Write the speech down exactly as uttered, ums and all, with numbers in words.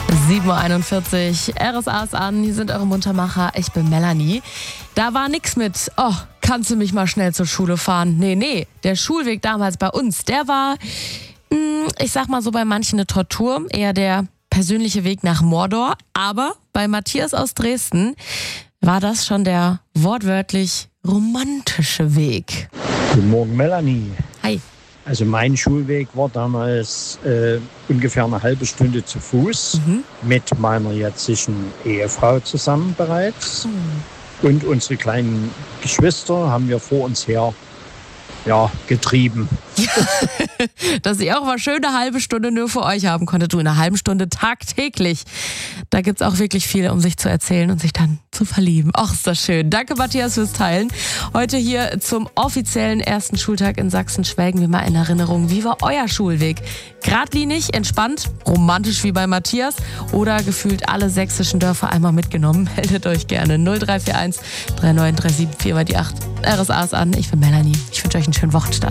sieben Uhr einundvierzig, R S A ist an, hier sind eure Muntermacher, ich bin Melanie. Da war nix mit, oh, kannst du mich mal schnell zur Schule fahren? Nee, nee, der Schulweg damals bei uns, der war, mh, ich sag mal so bei manchen eine Tortur, eher der persönliche Weg nach Mordor. Aber bei Matthias aus Dresden war das schon der wortwörtlich romantische Weg. Guten Morgen, Melanie. Hi. Also mein Schulweg war damals äh, ungefähr eine halbe Stunde zu Fuß Mhm. mit meiner jetzigen Ehefrau zusammen bereits. Mhm. Und unsere kleinen Geschwister haben wir vor uns her ja, getrieben. Dass ich auch mal schön eine halbe Stunde nur für euch haben konnte. Du, in einer halben Stunde tagtäglich. Da gibt's auch wirklich viel, um sich zu erzählen und sich dann zu verlieben. Ach, ist das schön. Danke, Matthias, fürs Teilen. Heute hier zum offiziellen ersten Schultag in Sachsen schwelgen wir mal in Erinnerung. Wie war euer Schulweg? Geradlinig, entspannt, romantisch wie bei Matthias oder gefühlt alle sächsischen Dörfer einmal mitgenommen? Meldet euch gerne. null drei vier eins drei neun drei sieben vier mal die acht. R S A ist an. Ich bin Melanie. Ich wünsche euch einen schönen Wochenstart.